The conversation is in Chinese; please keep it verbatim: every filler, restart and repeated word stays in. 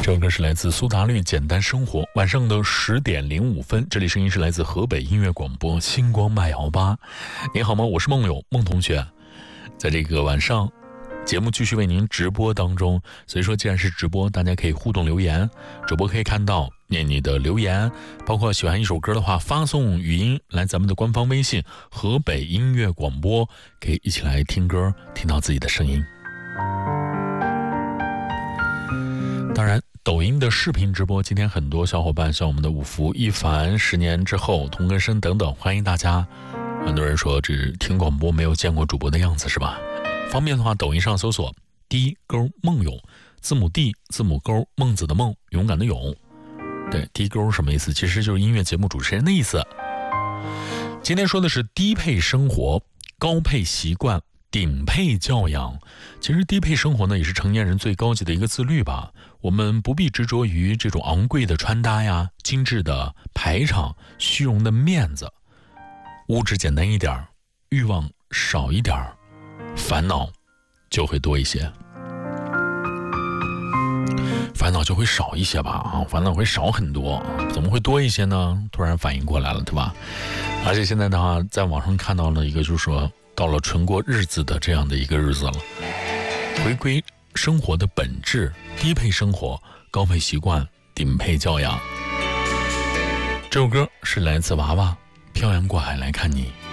这首歌是来自苏打绿《简单生活》。晚上的十点零五分，这里声音是来自河北音乐广播星光麦摇吧。你好吗？我是梦友孟同学。在这个晚上，节目继续为您直播当中，所以说既然是直播，大家可以互动留言，主播可以看到念你的留言，包括喜欢一首歌的话，发送语音来咱们的官方微信河北音乐广播，可以一起来听歌，听到自己的声音。当然抖音的视频直播，今天很多小伙伴，像我们的五福一凡、十年之后、童根生等等，欢迎大家。很多人说这听广播没有见过主播的样子是吧？方便的话，抖音上搜索 D 勾梦勇，字母 D 字母勾孟子的孟，勇敢的勇。对， D 勾什么意思？其实就是音乐节目主持人的意思。今天说的是低配生活、高配习惯、顶配教养。其实低配生活呢，也是成年人最高级的一个自律吧。我们不必执着于这种昂贵的穿搭呀、精致的排场、虚荣的面子。物质简单一点，欲望少一点，烦恼就会多一些。烦恼就会少一些吧啊，烦恼会少很多，怎么会多一些呢？突然反应过来了，对吧？而且现在的话，在网上看到了一个，就是说到了纯过日子的这样的一个日子了，回归生活的本质，低配生活、高配习惯、顶配教养。这首歌是来自娃娃，漂洋过海来看你。